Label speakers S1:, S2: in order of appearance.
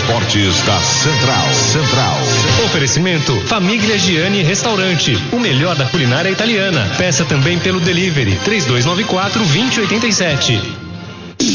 S1: esportes da Central.
S2: Oferecimento Famiglia Gianni Restaurante, o melhor da culinária italiana. Peça também pelo delivery 3294-2087.